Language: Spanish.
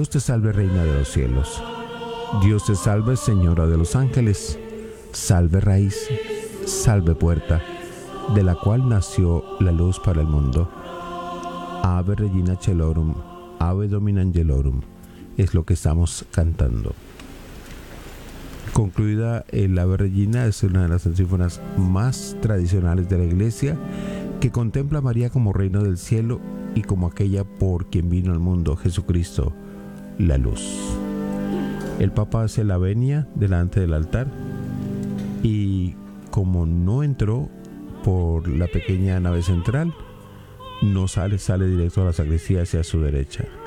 Dios te salve, Reina de los cielos. Dios te salve, Señora de los ángeles. Salve raíz, salve puerta, de la cual nació la luz para el mundo. Ave Regina Celorum, Ave Domina Angelorum, es lo que estamos cantando. Concluida el Ave Regina, es una de las antífonas más tradicionales de la Iglesia, que contempla a María como Reina del cielo y como aquella por quien vino al mundo, Jesucristo, la luz. El Papa hace la venia delante del altar y como no entró por la pequeña nave central, no sale directo a la sacristía hacia su derecha.